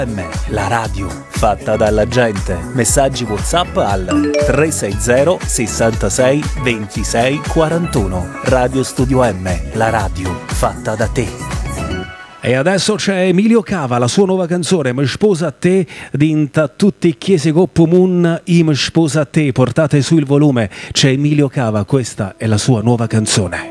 La radio fatta dalla gente. Messaggi WhatsApp al 360 66 26 41. Radio Studio M, la radio fatta da te. E adesso c'è Emilio Cava, la sua nuova canzone Mi sposa a te, dinta tutti chiese coppo mun, mi sposa a te, portate su il volume, c'è Emilio Cava, questa è la sua nuova canzone.